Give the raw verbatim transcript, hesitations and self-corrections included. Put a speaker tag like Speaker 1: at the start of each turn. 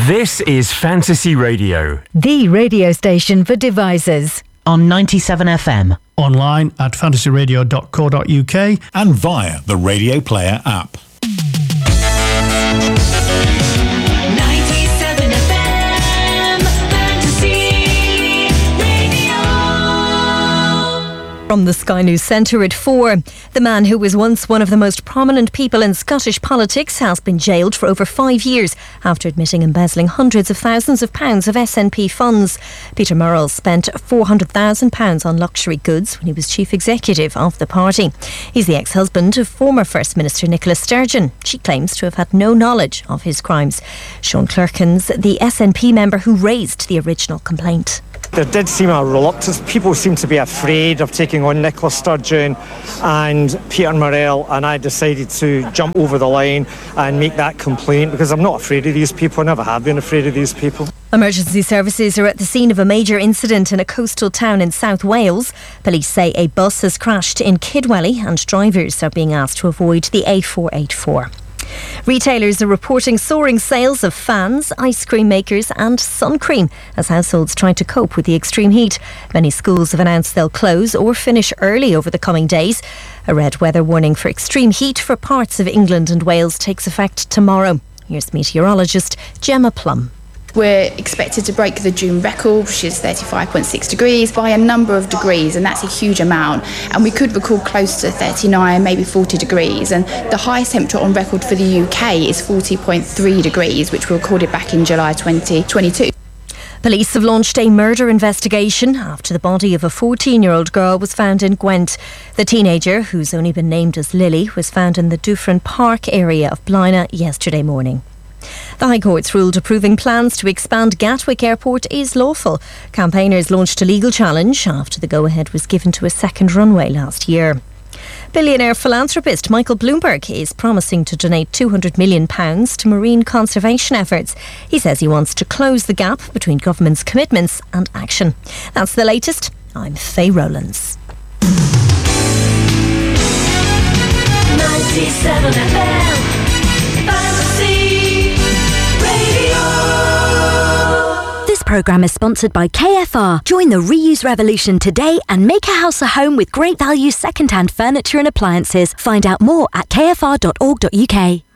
Speaker 1: This is Fantasy Radio,
Speaker 2: the radio station for devices.
Speaker 3: On ninety-seven F M.
Speaker 4: Online at fantasy radio dot co dot uk
Speaker 5: and via the Radio Player app.
Speaker 6: ninety-seven F M, Fantasy Radio.
Speaker 2: From the Sky News Centre at four. The man who was once one of the most prominent people in Scottish politics has been jailed for over five years after admitting embezzling hundreds of thousands of pounds of S N P funds. Peter Murrell spent four hundred thousand pounds on luxury goods when he was chief executive of the party. He's the ex-husband of former First Minister Nicola Sturgeon. She claims to have had no knowledge of his crimes. Sean Clerkins, the S N P member who raised the original complaint.
Speaker 7: There did seem a reluctance. People seem to be afraid of taking on Nicola Sturgeon and Peter Murrell, and I decided to jump over the line and make that complaint because I'm not afraid of these people. I never have been afraid of these people.
Speaker 2: Emergency services are at the scene of a major incident in a coastal town in South Wales. Police say a bus has crashed in Kidwelly and drivers are being asked to avoid the A four eighty-four. Retailers are reporting soaring sales of fans, ice cream makers and sun cream as households try to cope with the extreme heat. Many schools have announced they'll close or finish early over the coming days. A red weather warning for extreme heat for parts of England and Wales takes effect tomorrow. Here's meteorologist Gemma Plum.
Speaker 8: We're expected to break the June record, which is thirty-five point six degrees, by a number of degrees, and that's a huge amount. And we could record close to thirty-nine, maybe forty degrees. And the highest temperature on record for the U K is forty point three degrees, which we recorded back in July twenty twenty-two.
Speaker 2: Police have launched a murder investigation after the body of a fourteen-year-old girl was found in Gwent. The teenager, who's only been named as Lily, was found in the Dufferin Park area of Blaina yesterday morning. The High Court's ruled approving plans to expand Gatwick Airport is lawful. Campaigners launched a legal challenge after the go-ahead was given to a second runway last year. Billionaire philanthropist Michael Bloomberg is promising to donate two hundred million pounds to marine conservation efforts. He says he wants to close the gap between government's commitments and action. That's the latest. I'm Faye Rowlands.
Speaker 6: ninety-seven F M, Fantasy Radio.
Speaker 9: This programme is sponsored by K F R. Join the reuse revolution today and make a house a home with great value second-hand furniture and appliances. Find out more at k f r dot org dot u k.